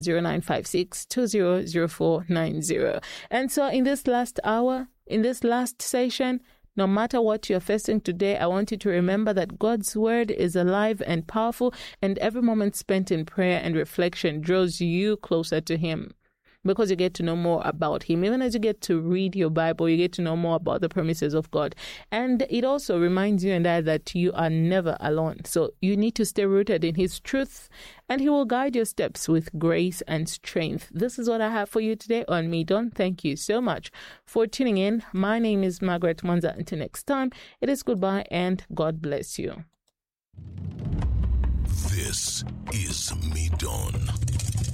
0956 200490. And so in this last hour, in this last session, no matter what you're facing today, I want you to remember that God's word is alive and powerful, and every moment spent in prayer and reflection draws you closer to Him, because you get to know more about Him. Even as you get to read your Bible, you get to know more about the promises of God. And it also reminds you and I that you are never alone. So you need to stay rooted in His truth, and He will guide your steps with grace and strength. This is what I have for you today on Me Done. Thank you so much for tuning in. My name is Margaret Mwanza. Until next time, it is goodbye and God bless you. This is Me Done.